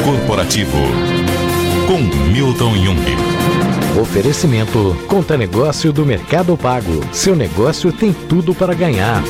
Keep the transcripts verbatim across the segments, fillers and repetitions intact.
Corporativo, com Milton Jung. Oferecimento Conta Negócio do Mercado Pago. Seu negócio tem tudo para ganhar.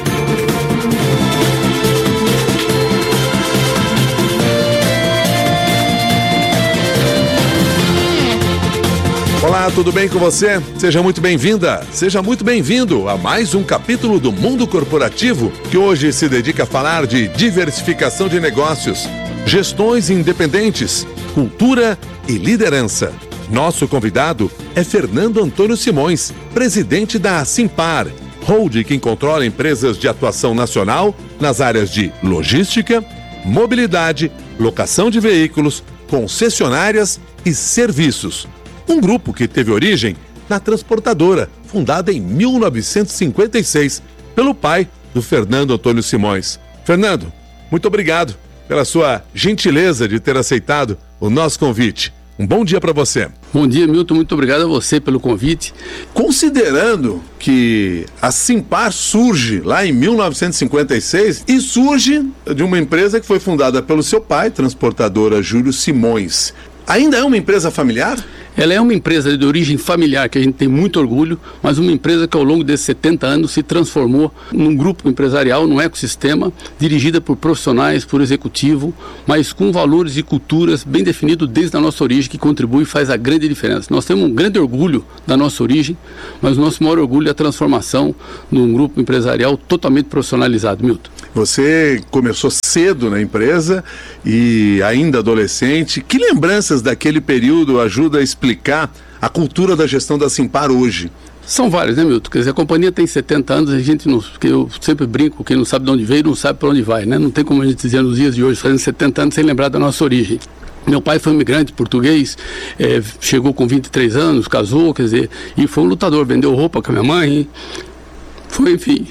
Olá, tudo bem com você? Seja muito bem-vinda, seja muito bem-vindo a mais um capítulo do Mundo Corporativo, que hoje se dedica a falar de diversificação de negócios, gestões independentes, cultura e liderança. Nosso convidado é Fernando Antônio Simões, presidente da Simpar, holding que controla empresas de atuação nacional nas áreas de logística, mobilidade, locação de veículos, concessionárias e serviços. Um grupo que teve origem na Transportadora, fundada em mil novecentos e cinquenta e seis, pelo pai do Fernando Antônio Simões. Fernando, muito obrigado pela sua gentileza de ter aceitado o nosso convite. Um bom dia para você. Bom dia, Milton. Muito obrigado a você pelo convite. Considerando que a Simpar surge lá em mil novecentos e cinquenta e seis e surge de uma empresa que foi fundada pelo seu pai, Transportadora Júlio Simões, ainda é uma empresa familiar? Ela é uma empresa de origem familiar, que a gente tem muito orgulho, mas uma empresa que ao longo desses setenta anos se transformou num grupo empresarial, num ecossistema, dirigida por profissionais, por executivo, mas com valores e culturas bem definidos desde a nossa origem, que contribui e faz a grande diferença. Nós temos um grande orgulho da nossa origem, mas o nosso maior orgulho é a transformação num grupo empresarial totalmente profissionalizado, Milton. Você começou cedo na empresa e ainda adolescente. Que lembranças daquele período ajuda a explicar a cultura da gestão da Simpar hoje? São várias, né, Milton? Quer dizer, a companhia tem setenta anos, a gente não, que eu sempre brinco, quem não sabe de onde veio não sabe para onde vai, né? Não tem como a gente dizer nos dias de hoje, fazendo setenta anos sem lembrar da nossa origem. Meu pai foi um imigrante português, é, chegou com vinte e três anos, casou, quer dizer, e foi um lutador, vendeu roupa com a minha mãe, foi, enfim,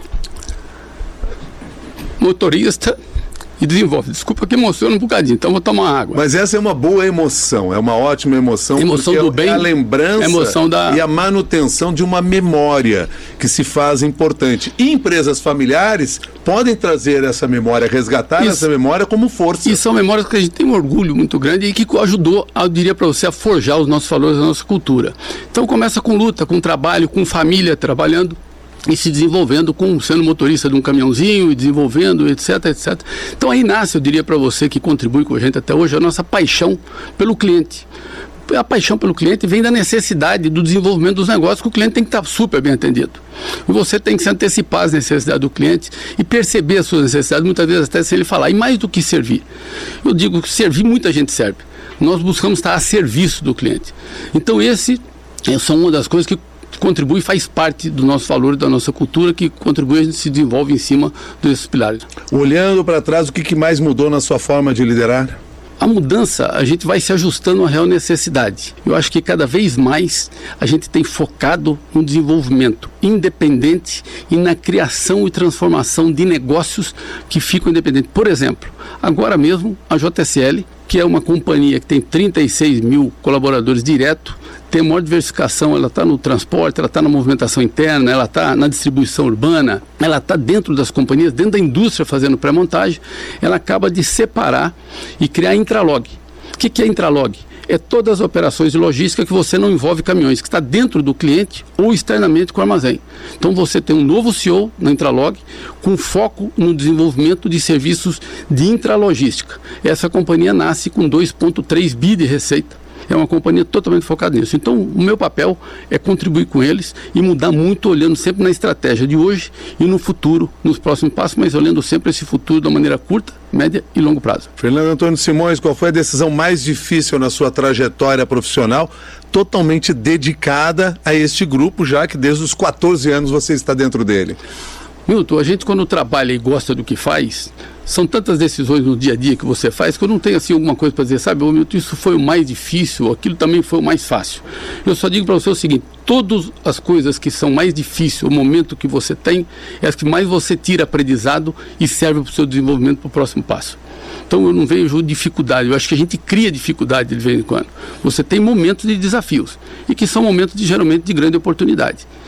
motorista e desenvolve. Desculpa que emociona um bocadinho, então vou tomar água. Mas essa é uma boa emoção, é uma ótima emoção, emoção porque do bem, é a lembrança emoção da... e a manutenção de uma memória que se faz importante. E empresas familiares podem trazer essa memória, resgatar Isso. essa memória como força. E são memórias que a gente tem um orgulho muito grande e que ajudou, eu diria para você, a forjar os nossos valores, a nossa cultura. Então começa com luta, com trabalho, com família trabalhando e se desenvolvendo, com, sendo motorista de um caminhãozinho e desenvolvendo, etc, etcétera. Então aí nasce, eu diria para você que contribui com a gente até hoje, a nossa paixão pelo cliente. A paixão pelo cliente vem da necessidade do desenvolvimento dos negócios, que o cliente tem que estar super bem atendido. E você tem que se antecipar às necessidades do cliente e perceber as suas necessidades, muitas vezes até sem ele falar. E mais do que servir. Eu digo que servir, muita gente serve. Nós buscamos estar a serviço do cliente. Então esse são uma das coisas que contribui e faz parte do nosso valor, da nossa cultura, que contribui, a gente se desenvolve em cima desses pilares. Olhando para trás, o que, que mais mudou na sua forma de liderar? A mudança, a gente vai se ajustando à real necessidade. Eu acho que cada vez mais a gente tem focado no desenvolvimento independente e na criação e transformação de negócios que ficam independentes. Por exemplo, agora mesmo a J S L, que é uma companhia que tem trinta e seis mil colaboradores direto, tem maior diversificação, ela está no transporte, ela está na movimentação interna, ela está na distribuição urbana, ela está dentro das companhias, dentro da indústria fazendo pré-montagem, ela acaba de separar e criar a Intralog. O que, que é Intralog? É todas as operações de logística que você não envolve caminhões, que está dentro do cliente ou externamente com o armazém. Então você tem um novo C E O na Intralog com foco no desenvolvimento de serviços de intralogística. Essa companhia nasce com dois vírgula três bi de receita. É uma companhia totalmente focada nisso. Então, o meu papel é contribuir com eles e mudar muito, olhando sempre na estratégia de hoje e no futuro, nos próximos passos, mas olhando sempre esse futuro de uma maneira curta, média e longo prazo. Fernando Antônio Simões, qual foi a decisão mais difícil na sua trajetória profissional, totalmente dedicada a este grupo, já que desde os quatorze anos você está dentro dele? Milton, a gente quando trabalha e gosta do que faz, são tantas decisões no dia a dia que você faz que eu não tenho assim alguma coisa para dizer, sabe, ô Milton, isso foi o mais difícil, aquilo também foi o mais fácil. Eu só digo para você o seguinte, todas as coisas que são mais difíceis, o momento que você tem, é as que mais você tira aprendizado e serve para o seu desenvolvimento para o próximo passo. Então eu não vejo dificuldade, eu acho que a gente cria dificuldade de vez em quando. Você tem momentos de desafios, e que são momentos de, geralmente de grande oportunidade.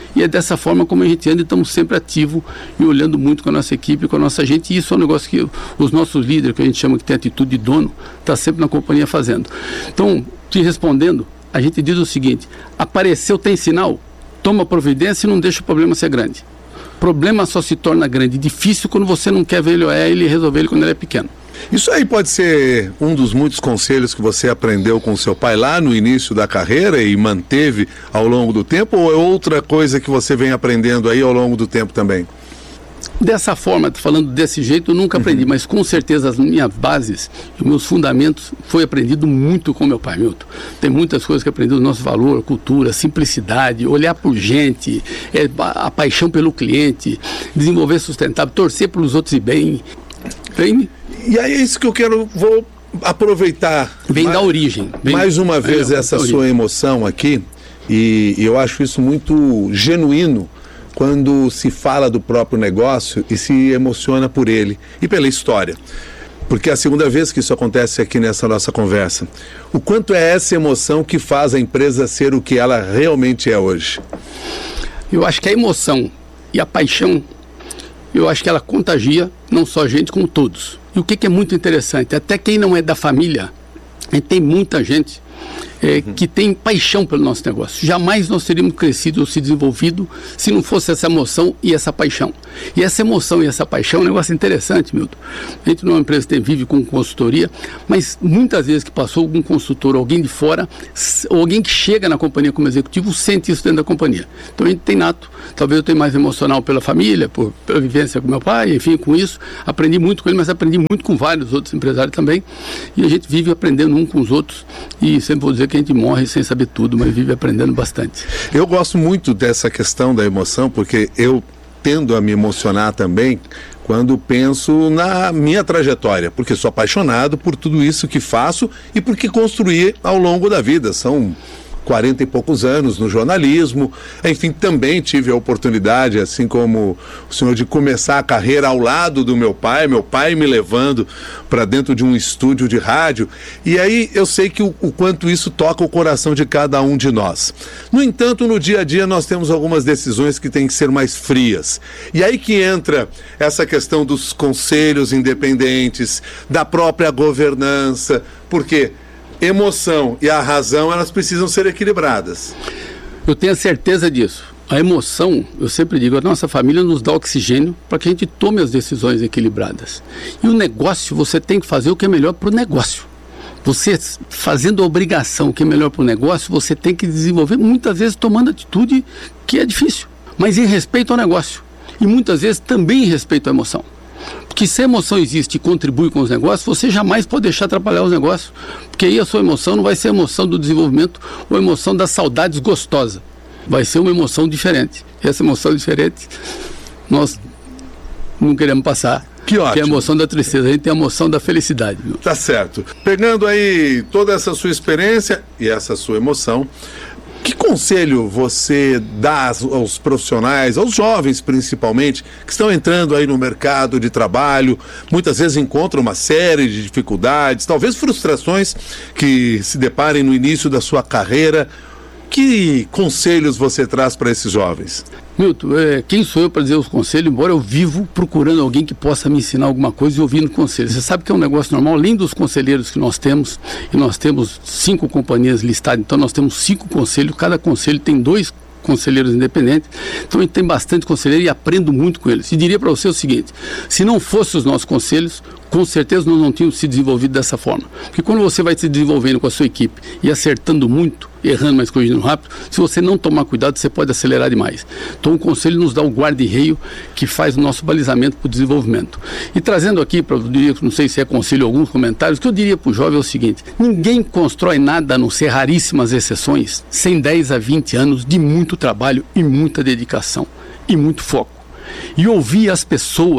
E é dessa forma como a gente anda e estamos sempre ativos e olhando muito com a nossa equipe, com a nossa gente. E isso é um negócio que os nossos líderes, que a gente chama que tem atitude de dono, está sempre na companhia fazendo. Então, te respondendo, a gente diz o seguinte: apareceu, tem sinal, toma providência e não deixa o problema ser grande. O problema só se torna grande e difícil quando você não quer ver ele é ele e resolver ele quando ele é pequeno. Isso aí pode ser um dos muitos conselhos que você aprendeu com seu pai lá no início da carreira e manteve ao longo do tempo, ou é outra coisa que você vem aprendendo aí ao longo do tempo também? Dessa forma, falando desse jeito, eu nunca aprendi, uhum. mas com certeza as minhas bases, os meus fundamentos, foi aprendido muito com meu pai, Milton. Tem muitas coisas que aprendi do nosso valor, cultura, simplicidade, olhar por gente, é, a paixão pelo cliente, desenvolver sustentável, torcer pelos outros e bem. Tem? E aí é isso que eu quero, vou aproveitar. Vem mais, da origem. Vem, mais uma vez é, essa sua origem. Emoção aqui, e, e eu acho isso muito genuíno quando se fala do próprio negócio e se emociona por ele e pela história. Porque é a segunda vez que isso acontece aqui nessa nossa conversa. O quanto é essa emoção que faz a empresa ser o que ela realmente é hoje? Eu acho que a emoção e a paixão, eu acho que ela contagia não só a gente, como todos. E o que, que é muito interessante, até quem não é da família, tem muita gente é, uhum. que tem paixão pelo nosso negócio. Jamais nós teríamos crescido ou se desenvolvido se não fosse essa emoção e essa paixão. E essa emoção e essa paixão é um negócio interessante, Milton. A gente não é uma empresa que vive com consultoria, mas muitas vezes que passou algum consultor, alguém de fora, ou alguém que chega na companhia como executivo, sente isso dentro da companhia. Então a gente tem nato. Talvez eu tenha mais emocional pela família, por, pela vivência com meu pai, enfim, com isso. Aprendi muito com ele, mas aprendi muito com vários outros empresários também. E a gente vive aprendendo um com os outros. E sempre vou dizer que a gente morre sem saber tudo, mas vive aprendendo bastante. Eu gosto muito dessa questão da emoção, porque eu tendo a me emocionar também quando penso na minha trajetória, porque sou apaixonado por tudo isso que faço e porque construí ao longo da vida. São quarenta e poucos anos no jornalismo, enfim, também tive a oportunidade, assim como o senhor, de começar a carreira ao lado do meu pai, meu pai me levando para dentro de um estúdio de rádio, e aí eu sei que o, o quanto isso toca o coração de cada um de nós. No entanto, no dia a dia nós temos algumas decisões que têm que ser mais frias, e aí que entra essa questão dos conselhos independentes, da própria governança, porque emoção e a razão, elas precisam ser equilibradas. Eu tenho certeza disso. A emoção, eu sempre digo, a nossa família nos dá oxigênio para que a gente tome as decisões equilibradas. E o negócio, você tem que fazer o que é melhor para o negócio. Você fazendo a obrigação, o que é melhor para o negócio, você tem que desenvolver, muitas vezes tomando atitude que é difícil, mas em respeito ao negócio. E muitas vezes também em respeito à emoção. Porque se a emoção existe e contribui com os negócios, você jamais pode deixar atrapalhar os negócios. Porque aí a sua emoção não vai ser a emoção do desenvolvimento ou a emoção das saudades gostosa. Vai ser uma emoção diferente. E essa emoção diferente, nós não queremos passar. Que ótimo. Que é a emoção da tristeza, a gente tem a emoção da felicidade. Viu? Tá certo. Pegando aí toda essa sua experiência e essa sua emoção, que conselho você dá aos profissionais, aos jovens principalmente, que estão entrando aí no mercado de trabalho, muitas vezes encontram uma série de dificuldades, talvez frustrações que se deparem no início da sua carreira? Que conselhos você traz para esses jovens? Milton, é, quem sou eu para dizer os conselhos, embora eu vivo procurando alguém que possa me ensinar alguma coisa e ouvindo conselhos. Você sabe que é um negócio normal, além dos conselheiros que nós temos, e nós temos cinco companhias listadas, então nós temos cinco conselhos, cada conselho tem dois conselheiros independentes, então a gente tem bastante conselheiro e aprendo muito com eles. E diria para você o seguinte: se não fossem os nossos conselhos, com certeza nós não tínhamos se desenvolvido dessa forma. Porque quando você vai se desenvolvendo com a sua equipe e acertando muito, errando, mas corrigindo rápido, se você não tomar cuidado, você pode acelerar demais. Então o conselho nos dá o guarda-reio que faz o nosso balizamento para o desenvolvimento. E trazendo aqui, pra, eu diria, não sei se é conselho ou alguns comentários, o que eu diria para o jovem é o seguinte: ninguém constrói nada, a não ser raríssimas exceções, sem dez a vinte anos de muito trabalho e muita dedicação e muito foco. E ouvir as pessoas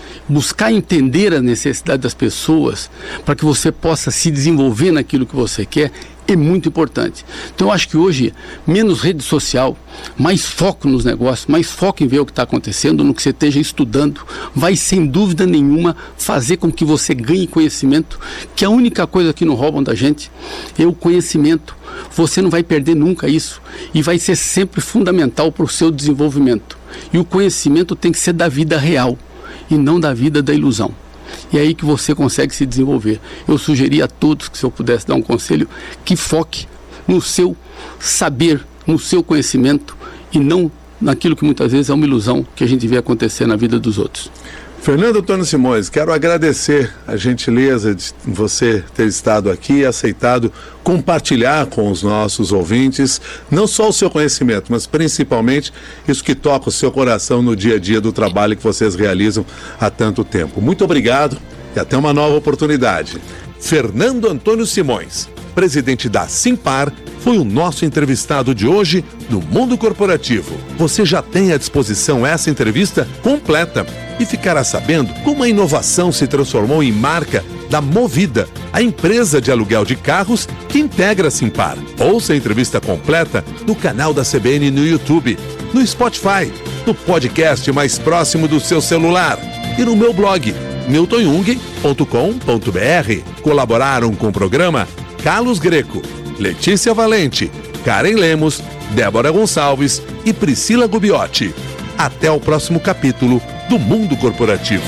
buscar entender a necessidade das pessoas para que você possa se desenvolver naquilo que você quer é muito importante. Então eu acho que hoje, menos rede social, mais foco nos negócios, mais foco em ver o que está acontecendo, no que você esteja estudando, vai sem dúvida nenhuma fazer com que você ganhe conhecimento, que a única coisa que não roubam da gente é o conhecimento. Você não vai perder nunca isso e vai ser sempre fundamental para o seu desenvolvimento. E o conhecimento tem que ser da vida real e não da vida da ilusão. E é aí que você consegue se desenvolver. Eu sugeri a todos que, se eu pudesse dar um conselho, que foque no seu saber, no seu conhecimento e não naquilo que muitas vezes é uma ilusão que a gente vê acontecer na vida dos outros. Fernando Antônio Simões, quero agradecer a gentileza de você ter estado aqui e aceitado compartilhar com os nossos ouvintes não só o seu conhecimento, mas principalmente isso que toca o seu coração no dia a dia do trabalho que vocês realizam há tanto tempo. Muito obrigado e até uma nova oportunidade. Fernando Antônio Simões, presidente da Simpar, foi o nosso entrevistado de hoje no Mundo Corporativo. Você já tem à disposição essa entrevista completa e ficará sabendo como a inovação se transformou em marca da Movida, a empresa de aluguel de carros que integra a Simpar. Ouça a entrevista completa no canal da C B N no YouTube, no Spotify, no podcast mais próximo do seu celular e no meu blog, milton jung ponto com ponto b r. Colaboraram com o programa Carlos Greco, Letícia Valente, Karen Lemos, Débora Gonçalves e Priscila Gubiotti. Até o próximo capítulo do Mundo Corporativo.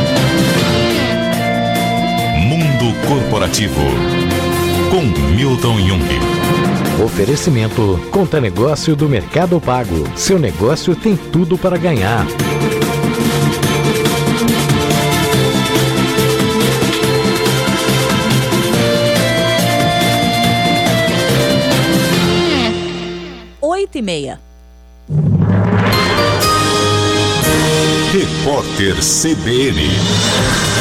Mundo Corporativo, com Milton Jung. Oferecimento Conta Negócio do Mercado Pago. Seu negócio tem tudo para ganhar. Oito e meia. Repórter C B N.